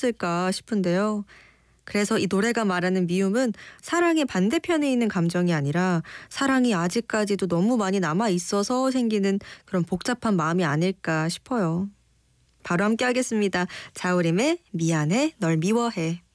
아니었을까 싶은데요. 그래서 이 노래가 말하는 미움은 사랑의 반대편에 있는 감정이 아니라 사랑이 아직까지도 너무 많이 남아 있어서 생기는 그런 복잡한 마음이 아닐까 싶어요. 바로 함께 하겠습니다. 자우림의 미안해 널 미워해.